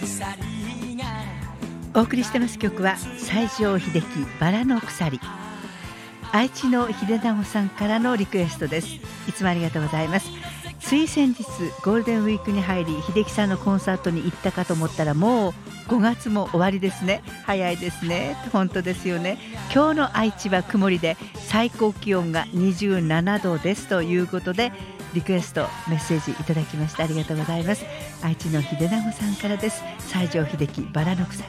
お送りしてます曲は西城秀樹バラの鎖。愛知の秀直さんからのリクエストです。いつもありがとうございます。つい先日ゴールデンウィークに入り、秀樹さんのコンサートに行ったかと思ったらもう5月も終わりですね。早いですね。本当ですよね。今日の愛知は曇りで最高気温が27度ですということで、リクエストメッセージいただきましてありがとうございます。愛知の秀直さんからです。西城秀樹バラの鎖。